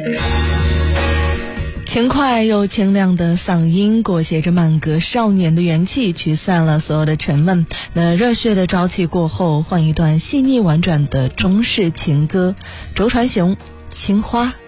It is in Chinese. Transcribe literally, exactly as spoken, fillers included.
轻快又清亮的嗓音裹挟着慢歌少年的元气，驱散了所有的沉闷。那热血的朝气过后，换一段细腻婉转的中式情歌。周传雄，青花。